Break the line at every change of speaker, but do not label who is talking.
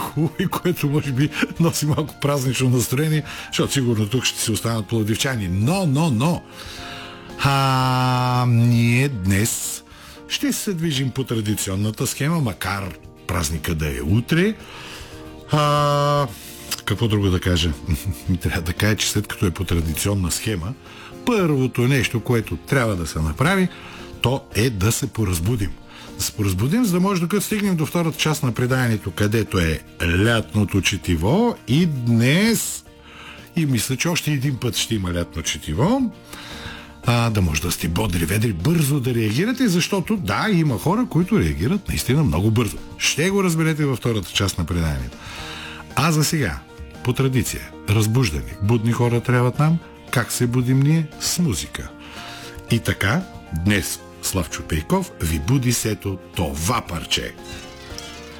хубаво и което може би носи малко празнично настроение, защото сигурно тук ще се останат пловдивчани. Но! Ние днес ще се движим по традиционната схема, макар празника да е утре. Какво друго да кажа? Трябва да кажа, че след като е по традиционна схема, първото нещо, което трябва да се направи, то е да се поразбудим. Да се поразбудим, за да може докато стигнем до втората част на преданието, където е лятното четиво, и днес, и мисля, че още един път ще има лятно четиво, да може да сте бодри, ведри, бързо да реагирате, защото да, има хора, които реагират наистина много бързо. Ще го разберете във втората част на преданието. А за сега, по традиция, разбуждани, будни хора трябват нам. Как се будим ние? С музика. И така, днес Славчо Пейков ви буди с ето това парче.